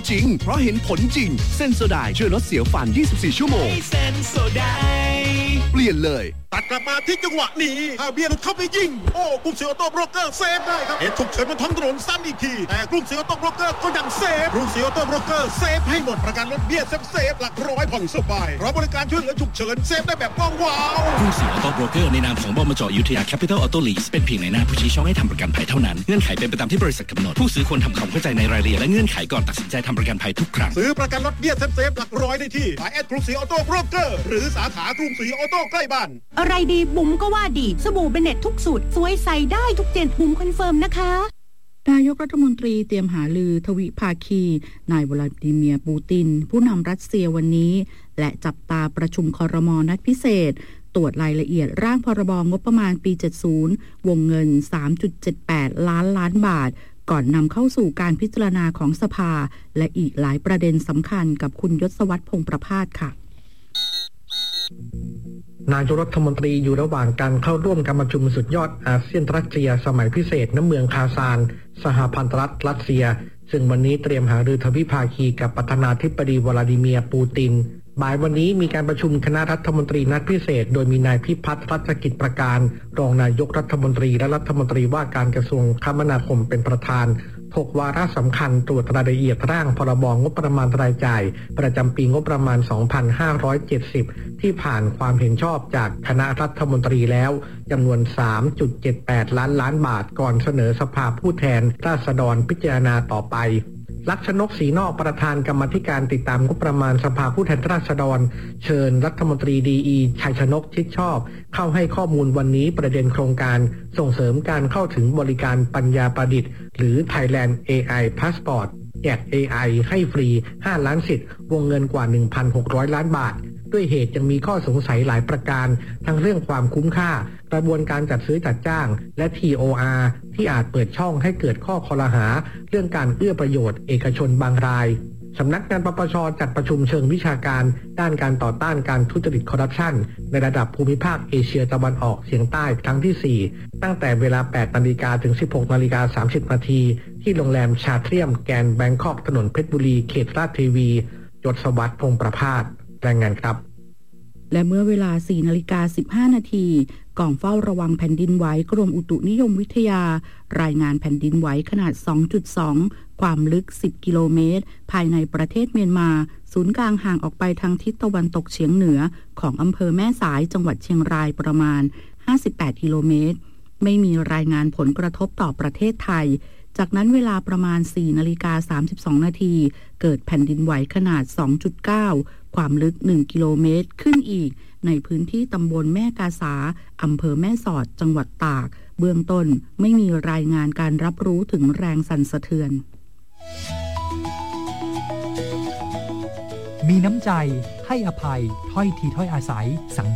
จริงเพราะเห็นผลจริงเซนโซไดช่วยลดเสียวฟัน24ชั่วโมงเซนโซไดเปลี่ยนเลยตัดกลับมาที่จังหวะนี้อาเบียร์เข้าไปยิงโอ้กรุงศรีออโต้โบรกเกอร์เซฟได้ครับเหตุฉุกเฉินบนท้องถนนซ้ำอีกทีแต่กรุงศรีออโต้โบรกเกอร์ก็ยังเซฟกรุงศรีออโต้โบรกเกอร์เซฟให้หมดประกันรถเบี้ยเซฟหลักร้อยผ่อนสบายเพราะบริการช่วยเหลือฉุกเฉินเซฟได้แบบว้าวกรุงศรีออโต้โบรกเกอร์ในนามของบมจ.อยุธยาแคปิตอลออโต้ลีสเป็นเพียงในหน้าผู้ชี้ช่องให้ทำประกันภัยเท่านั้นเงื่อนไขเป็นไปตามที่บริษัทกำหนดผู้ซื้อควรทำความเข้าใจในรายละเอียดและเงื่อนไขก่อนตัดสินใจทำประกันภัยทุกครั้งซื้อประกันรถเบี้ยเซฟหลักร้อยได้ที่แอดกรุงศรีออโต้โบรกเกอร์หรือสาขากรุงศรีออโต้ใกล้บ้านอะไรดีบุ๋มก็ว่าดีสบู่เบเน็ตทุกสูตรสวยใส่ได้ทุกเจนบุ๋มคอนเฟิร์มนะคะนายกรัฐมนตรีเตรียมหารือทวิภาคีนายวลาดิเมียร์ปูตินผู้นำรัสเซียวันนี้และจับตาประชุมครม.นัดพิเศษตรวจรายละเอียดร่างพรบงบประมาณปี 70 วงเงิน 3.78 ล้านบาทก่อนนำเข้าสู่การพิจารณาของสภาและอีกหลายประเด็นสำคัญกับคุณยศวัฒน์พงษ์ประภาสค่ะนายกรัฐมนตรีอยู่ระหว่างการเข้าร่วมการประชุมสุดยอดอาเซียนรัสเซียสมัยพิเศษณเมืองคาซานสหพันธรัฐรัสเซียซึ่งวันนี้เตรียมหารือทวิภาคีกับประธานาธิบดีวลาดิเมียร์ปูตินบ่ายวันนี้มีการประชุมคณะรัฐมนตรีนัดพิเศษโดยมีนายพิพัฒน์รัชกิจประการรองนายกรัฐมนตรีและรัฐมนตรีว่าการกระทรวงคมนาคมเป็นประธานถกวาระสำคัญตรวจรายละเอียดร่างพรบงบประมาณรายจ่ายประจำปีงบประมาณ 2570 ที่ผ่านความเห็นชอบจากคณะรัฐมนตรีแล้วจำนวน 3.78 ล้านบาทก่อนเสนอสภาผู้แทนราษฎรพิจารณาต่อไปลักษณกศรีนอกประธานกรรมาธิการติดตามงบประมาณสภาผู้แทนราษฎรเชิญรัฐมนตรีดีชัยชนกชิดชอบเข้าให้ข้อมูลวันนี้ประเด็นโครงการส่งเสริมการเข้าถึงบริการปัญญาประดิษฐ์หรือ Thailand AI Passport แจก AI ให้ฟรี5ล้านสิทธิ์วงเงินกว่า 1,600 ล้านบาทด้วยเหตุยังมีข้อสงสัยหลายประการทั้งเรื่องความคุ้มค่ากระบวนการจัดซื้อจัดจ้างและ TOR ที่อาจเปิดช่องให้เกิดข้อคอรหาเรื่องการเอื้อประโยชน์เอกชนบางรายสำนักงานปปช.จัดประชุมเชิงวิชาการด้านการต่อต้านการทุจริตคอร์รัปชันในระดับภูมิภาคเอเชียตะวันออกเฉียงใต้ครั้งที่ 4 ตั้งแต่เวลา 8 นาฬิกาถึง 16 นาฬิกา 30 นาทีที่โรงแรมชาเทรียมแกรนด์แบงคอกถนนเพชรบุรีเขตราชเทวียศวัฒน์พงษ์ประภาสรายงานครับและเมื่อเวลา 4:15 นาทีกองเฝ้าระวังแผ่นดินไหวกรมอุตุนิยมวิทยารายงานแผ่นดินไหวขนาด 2.2 ความลึก 10 กิโลเมตรภายในประเทศเมียนมาศูนย์กลางห่างออกไปทางทิศตะวันตกเฉียงเหนือของอำเภอแม่สายจังหวัดเชียงรายประมาณ 58 กิโลเมตรไม่มีรายงานผลกระทบต่อประเทศไทยจากนั้นเวลาประมาณ 4:32 นาทีเกิดแผ่นดินไหวขนาด 2.9 ความลึก 1 กิโลเมตรขึ้นอีกในพื้นที่ตำบลแม่กาสาอำเภอแม่สอดจังหวัดตากเบื้องต้นไม่มีรายงานการรับรู้ถึงแรงสั่นสะเทือนมีน้ำใจให้อภัยถ้อยทีถ้อยอาศัยสัง